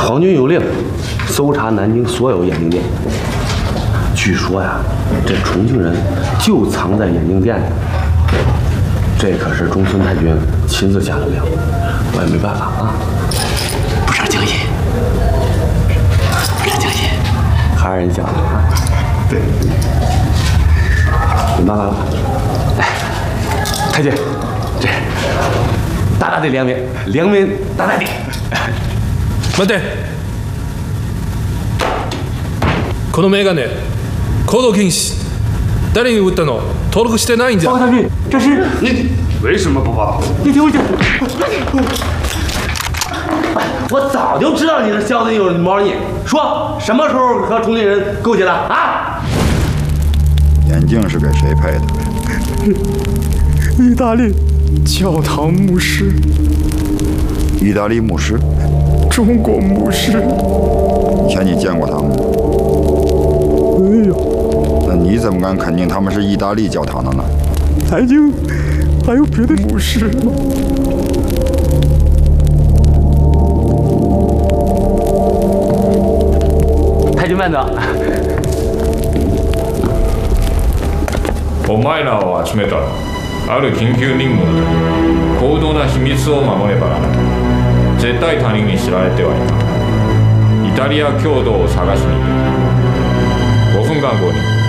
皇军有令，搜查南京所有眼镜店。据说呀，这重庆人就藏在眼镜店里。这可是中村太君亲自下的令，我也没办法啊。 不胜惊异，不胜惊异。 还是人讲的啊。对。你妈来了。哎，太君，这大大的良民，良民大大的。 待て。このメガネ、行動禁止。誰に売ったの？登録してないんじゃ。 太君，这是你为什么不报？ 你听我讲。我早就知道你这小子有猫腻。说什么时候和重庆人勾结了啊？ 眼镜是给谁配的？ 意大利教堂牧师。 意大利牧师？ 中国牧师。 以前你见过他们吗？ 没有。 那你怎么敢肯定他们是意大利教堂的呢？ 太君，还有别的牧师吗？ 太君慢走。 お前らを集めたある緊急任務のため高度な秘密を守ればならない。絶対他人に知られてはいかん。イタリア郷土を探しに行く。5分間後に